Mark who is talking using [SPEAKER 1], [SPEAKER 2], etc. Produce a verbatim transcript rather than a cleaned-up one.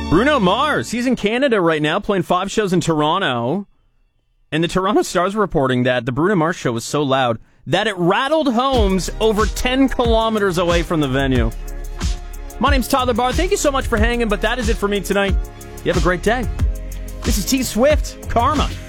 [SPEAKER 1] Bruno Mars, he's in Canada right now playing five shows in Toronto. And the Toronto Star's reporting that the Bruno Mars show was so loud that it rattled homes over ten kilometers away from the venue. My name's Tyler Barr. Thank you so much for hanging, but that is it for me tonight. You have a great day. This is T Swift, Karma.